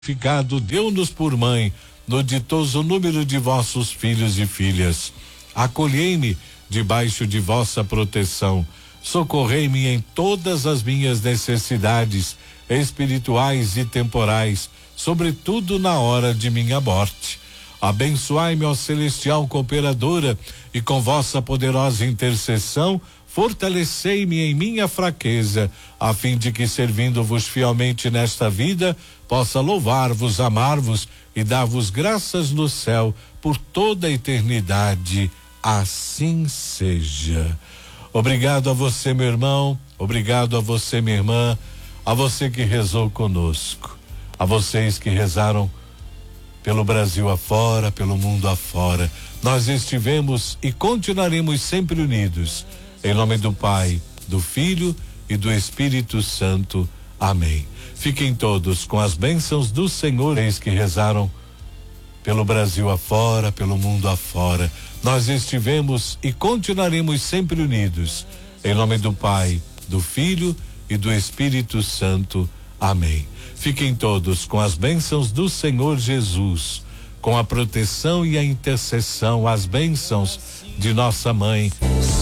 Deu-nos por mãe no ditoso número de vossos filhos e filhas. Acolhei-me debaixo de vossa proteção. Socorrei-me em todas as minhas necessidades espirituais e temporais, sobretudo na hora de minha morte. Abençoai-me, ó celestial cooperadora, e com vossa poderosa intercessão fortalecei-me em minha fraqueza, a fim de que, servindo-vos fielmente nesta vida, possa louvar-vos, amar-vos e dar-vos graças no céu por toda a eternidade. Assim seja. Obrigado a você, meu irmão, obrigado a você, minha irmã, a você que rezou conosco, a vocês que rezaram pelo Brasil afora, pelo mundo afora. Nós estivemos e continuaremos sempre unidos. Em nome do Pai, do Filho e do Espírito Santo. Amém. Fiquem todos com as bênçãos do Senhor, eis que rezaram pelo Brasil afora, pelo mundo afora. Nós estivemos e continuaremos sempre unidos. Em nome do Pai, do Filho e do Espírito Santo. Amém. Fiquem todos com as bênçãos do Senhor Jesus, com a proteção e a intercessão, as bênçãos de nossa mãe